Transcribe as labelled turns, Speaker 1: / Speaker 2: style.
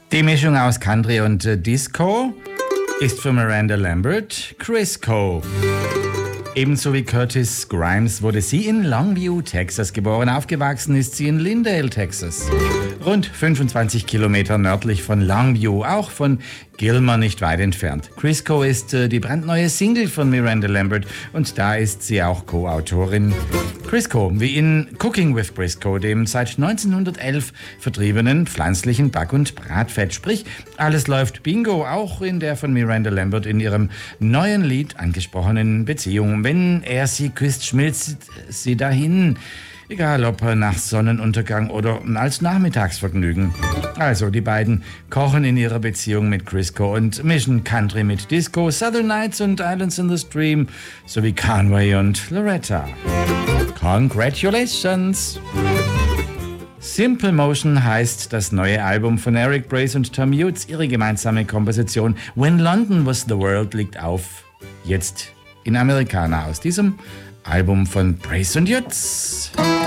Speaker 1: Die Mischung aus Country und Disco ist für Miranda Lambert Crisco. Ebenso wie Curtis Grimes wurde sie in Longview, Texas geboren. Aufgewachsen ist sie in Lindale, Texas. Rund 25 Kilometer nördlich von Longview, auch von Gilmer nicht weit entfernt. Crisco ist die brandneue Single von Miranda Lambert und da ist sie auch Co-Autorin. Crisco, wie in Cooking with Crisco, dem seit 1911 vertriebenen pflanzlichen Back- und Bratfett. Sprich, alles läuft Bingo, auch in der von Miranda Lambert in ihrem neuen Lied angesprochenen Beziehung. Wenn er sie küsst, schmilzt sie dahin. Egal ob nach Sonnenuntergang oder als Nachmittagsvergnügen. Also die beiden kochen in ihrer Beziehung mit Crisco und mischen Country mit Disco, Southern Nights und Islands in the Stream sowie Conway und Loretta. Congratulations! Simple Motion heißt das neue Album von Eric Brace und Tom Hughes. Ihre gemeinsame Komposition When London Was the World liegt auf jetzt in Americana aus diesem Album von Brace und Hughes.